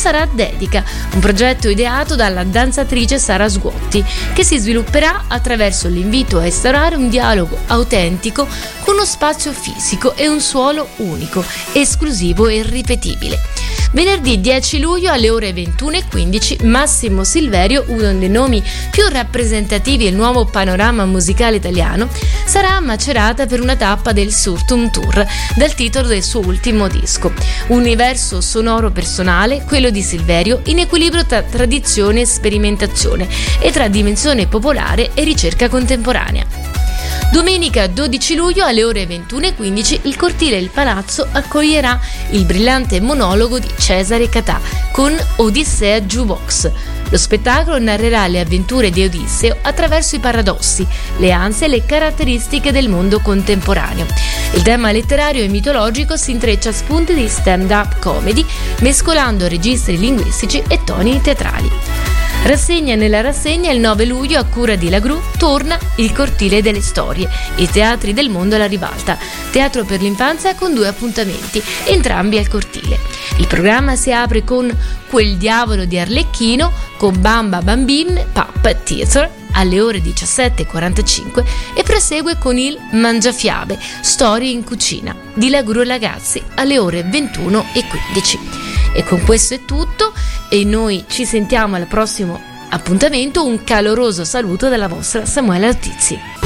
sarà Dedica, un progetto ideato dalla danzatrice Sara Sguotti, che si svilupperà attraverso l'invito a instaurare un dialogo autentico con uno spazio fisico e un suono unico, esclusivo e irripetibile. Venerdì 10 luglio alle ore 21:15 Massimo Silverio, uno dei nomi più rappresentativi del nuovo panorama musicale italiano, sarà a Macerata per una tappa del Surtum Tour, dal titolo del suo ultimo disco. Un universo sonoro personale, quello di Silverio, in equilibrio tra tradizione e sperimentazione e tra dimensione popolare e ricerca contemporanea. Domenica 12 luglio alle ore 21:15 il cortile Il Palazzo accoglierà il brillante monologo di Cesare Catà con Odissea Jukebox. Lo spettacolo narrerà le avventure di Odisseo attraverso i paradossi, le ansie e le caratteristiche del mondo contemporaneo. Il tema letterario e mitologico si intreccia a spunti di stand-up comedy, mescolando registri linguistici e toni teatrali. Rassegna nella rassegna il 9 luglio a cura di La Gru torna il Cortile delle Storie, i teatri del mondo alla ribalta, teatro per l'infanzia con 2 appuntamenti, entrambi al Cortile. Il programma si apre con Quel diavolo di Arlecchino con Bamba Bambin Pup Theater alle ore 17:45 e prosegue con il Mangiafiabe, Storie in cucina di La Gru Ragazzi alle ore 21:15. E con questo è tutto e noi ci sentiamo al prossimo appuntamento. Un caloroso saluto dalla vostra Samuela Altizzi.